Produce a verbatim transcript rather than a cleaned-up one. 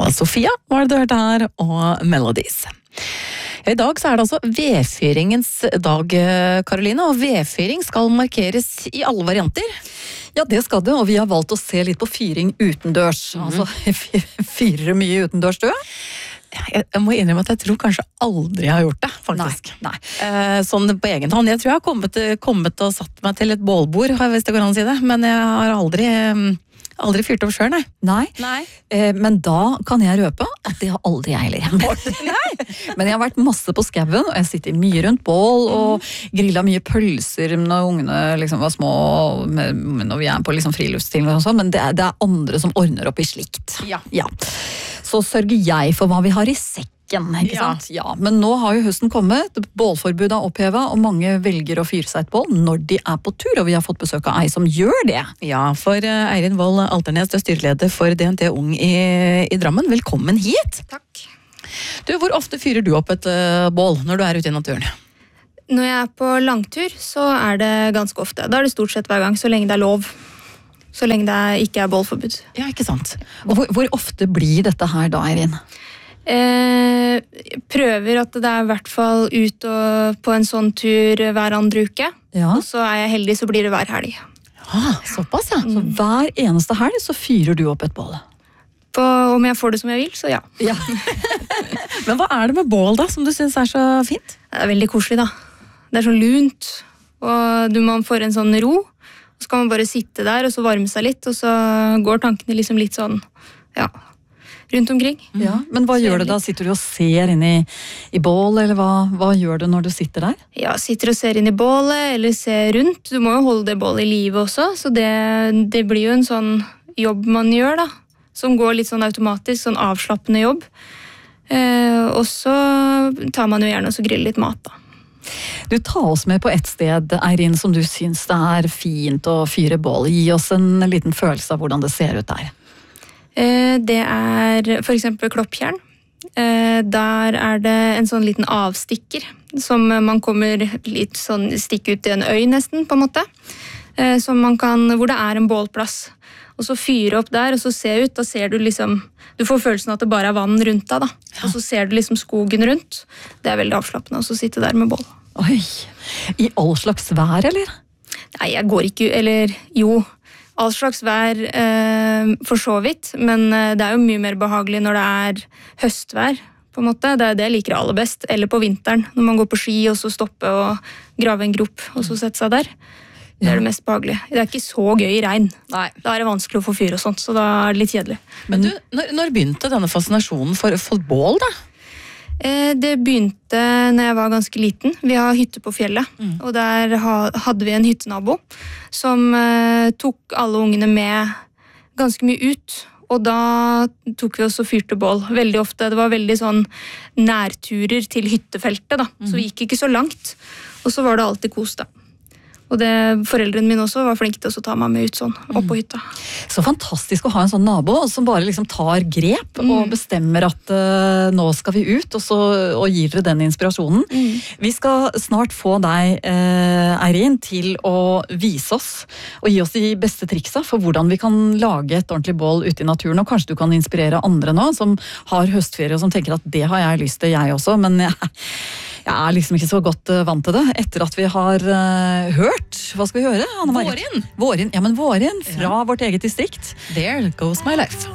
Sofia var det du hørte her, og Melodies. I dag så er det altså vedfyringens dag, Karoline, og vedfyring skal markeres i alle varianter. Ja, det skal det, og vi har valgt å se litt på fyring utendørs. Mm. Altså, fyrer du mye utendørs, du? Jeg, jeg må innrømme at jeg tror kanskje aldri jeg har gjort det, faktisk. Nei, nei. Eh, sånn på egen hånd. Jeg tror jeg har kommet, kommet og satt meg til et bålbord, hvis det går an å si det, men jeg har aldri... Aldri fyrt opp selv, nei. Nei, nei. Eh, men da kan jeg røpe at det har aldri jeg heller. Nei. Men jeg har vært masse på skauen, og jeg sitter mye rundt bål, og grillet mye pølser når ungene liksom var små, når vi er på liksom friluftsting og sånn, men det er, det er andre som ordner opp i slikt. Ja. Ja. Så sørger jeg for hva vi har i sekk. Ikke sant? Ja. Ja, men nå har jo høsten kommet, bålforbudet er opphevet, og mange velger å fyre seg et bål når de er på tur, og vi har fått besøk av ei som gjør det. Ja, for Eirin Wold Alternes, du er styreleder for D N T Ung i, i Drammen. Velkommen hit! Takk. Du, hvor ofte fyrer du opp et uh, bål når du er ute i naturen? Når jeg er på langtur, så er det ganske ofte. Da er det stort sett hver gang, så lenge det er lov. Så lenge det ikke er bålforbud. Ja, ikke sant. Og hvor, hvor ofte blir dette her da, Eirin? Eh, prøver at det er i hvert fall ut og på en sånn tur hver andre uke. Ja. Og så er jeg heldig, så blir det hver helg. Ah, såpass, ja. Så hver eneste helg så fyrer du opp et bål. På, om jeg får det som jeg vil, så ja. Ja. Men hva er det med bål da, som du synes er så fint? Det er veldig koselig da. Det er så lunt, og du man får en sånn ro. Så kan man bare sitte der og så varme seg litt, og så går tankene liksom litt sånn, ja, rundt omkring. Ja, men hva gjør du da? Sitter du og ser inn i, i bål, eller hva, hva gjør du når du sitter der? Ja, sitter og ser inn i bålet, eller ser rundt. Du må jo holde det bålet i livet også, så det, det blir jo en sånn jobb man gjør da, som går litt sånn automatisk, sånn avslappende jobb. Eh, og så tar man jo gjerne og så griller litt mat da. Du tar oss med på et sted, Eirin, som du syns det er fint å fyre bål. Gi oss en liten følelse av hvordan det ser ut der. Det er for eksempel Klopptjern. Der er det en sånn liten avstikker, som man kommer litt sånn stikk ut i en øy nesten, på en måte. Som man kan, hvor det er en bålplass. Og så fyre opp der, og så se ut, da ser du liksom, du får følelsen at det bare er vann rundt deg da. Og så ser du liksom skogen rundt. Det er veldig avslappende å sitte der med bål. Oi, i all slags vær, eller? Nei, jeg går ikke, eller jo, all slags vær eh, for så vidt, men det er jo mye mer behagelig når det er høstvær, på en måte. Det er det jeg liker aller best. Eller på vinteren, når man går på ski og så stoppe og grave en grop, og så sette seg der. Det er det mest behagelige. Det er ikke så gøy i regn. Nei. Da er det vanskelig å få fyr og sånt, så da er det litt kjedelig. Men du, når, når begynte denne fascinasjonen for, for bål da? Det begynte når jeg var ganske liten. Vi har hytte på fjellet, mm. og der hadde vi en hyttenabo som tok alle ungene med ganske mye ut. Og da tok vi også fyrte bål veldig ofte. Det var veldig sånn nærturer til hyttefeltet da, mm. så vi gikk ikke så langt. Og så var det alltid kos da. Og det, foreldrene mine også var flinke til å ta meg med ut sånn, opp på hytta. Så fantastisk å ha en sånn nabo som bare liksom tar grep mm. og bestemmer at uh, nå skal vi ut, og, så, og gir dere den inspirasjonen. Mm. Vi skal snart få deg, uh, Eirin, til å vise oss og gi oss de beste triksa for hvordan vi kan lage et ordentlig bål ute i naturen, og kanskje du kan inspirere andre nå som har høstferie og som tenker at det har jeg lyst til, jeg også, men jeg, jeg er liksom ikke så godt uh, vant til det. Etter at vi har uh, hørt, hva skal vi høre? Vårin! Vårin, ja, men Vårin fra ja. vårt eget distrikt. There goes my life.